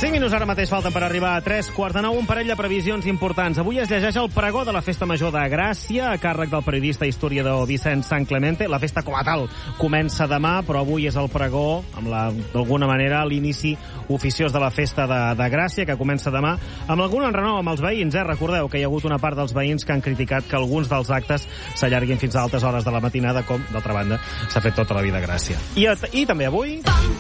5 minuts ara mateix falten per arribar a 3:45. Un parell de previsions importants. Avui es llegeix el pregó de la Festa Major de Gràcia, a càrrec del periodista i historiador Vicent Sanclemente. La festa com a tal comença demà, però avui és el pregó, d'alguna manera, l'inici oficiós de la Festa de Gràcia, que comença demà, amb algun enrenou amb els veïns. Recordeu que hi ha hagut una part dels veïns que han criticat que alguns dels actes s'allarguin fins a altes hores de la matinada, com, d'altra banda, s'ha fet tota la vida a Gràcia. I també avui...